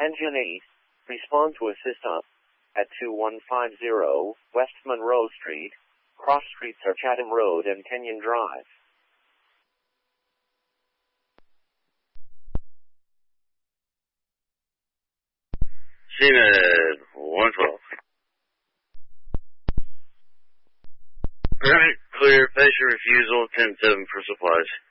Engine 8, respond to assist us at 2150 West Monroe Street. Cross streets are Chatham Road and Kenyon Drive. CNED 112. Alright, clear. Patient refusal, 10-7 for supplies.